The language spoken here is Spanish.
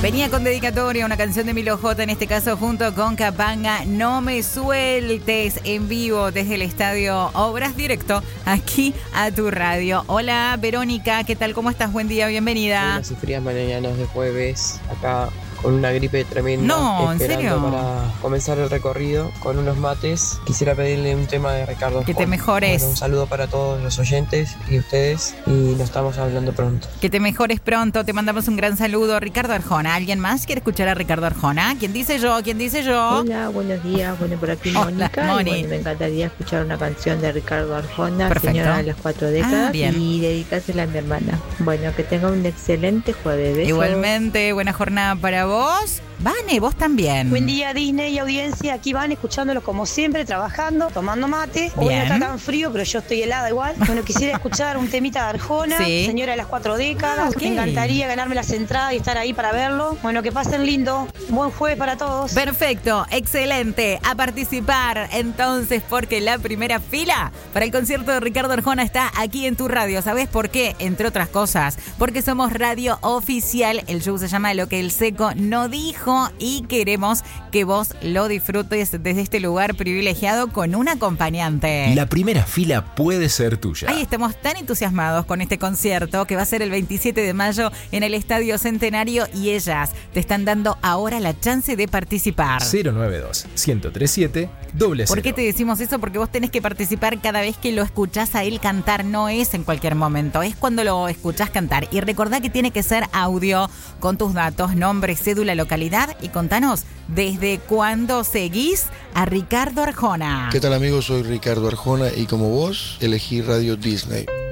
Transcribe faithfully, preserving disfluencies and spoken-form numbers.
Venía con dedicatoria una canción de Milo J, en este caso junto con Capanga, No me sueltes, en vivo desde el estadio Obras, directo aquí a tu radio. Hola Verónica, ¿qué tal? ¿Cómo estás? Buen día, bienvenida. Buenas y frías mañanas de jueves, acá con una gripe tremenda. No, ¿en esperando serio? Para comenzar el recorrido con unos mates. Quisiera pedirle un tema de Ricardo Que te Arjona. mejores. Bueno, un saludo para todos los oyentes y ustedes, y nos estamos hablando pronto. Que te mejores pronto, te mandamos un gran saludo. Ricardo Arjona, ¿alguien más quiere escuchar a Ricardo Arjona? ¿Quién dice yo? ¿Quién dice yo? Hola, buenos días. Bueno, por aquí Hola, Mónica. Moni. Y bueno, me encantaría escuchar una canción de Ricardo Arjona, Perfecto. Señora de las Cuatro Décadas, Ah, bien. y dedicársela a mi hermana. Bueno, que tenga un excelente jueves. Besos. Igualmente, buena jornada para vos. Vane, vos también. Buen día, Disney y audiencia. Aquí van escuchándolo como siempre, trabajando, tomando mate. Hoy Bien. no está tan frío, pero yo estoy helada igual. Bueno, quisiera escuchar un temita de Arjona, Sí. Señora de las Cuatro Décadas. Ah, ok. Me encantaría ganarme las entradas y estar ahí para verlo. Bueno, que pasen lindo. Buen jueves para todos. Perfecto, excelente. A participar entonces, porque la primera fila para el concierto de Ricardo Arjona está aquí en tu radio. ¿Sabés por qué? Entre otras cosas, porque somos radio oficial. El show se llama Lo que el Seco no dijo y queremos que vos lo disfrutes desde este lugar privilegiado con un acompañante. La primera fila puede ser tuya. Ahí estamos tan entusiasmados con este concierto que va a ser el veintisiete de mayo en el Estadio Centenario, y ellas te están dando ahora la chance de participar. cero nueve dos, uno cero tres siete, doble cero. ¿Por qué te decimos eso? Porque vos tenés que participar cada vez que lo escuchás a él cantar. No es en cualquier momento, es cuando lo escuchás cantar. Y recordá que tiene que ser audio con tus datos, nombre, cédula, localidad, y contanos desde cuándo seguís a Ricardo Arjona. ¿Qué tal amigos? Soy Ricardo Arjona y como vos elegí Radio Disney.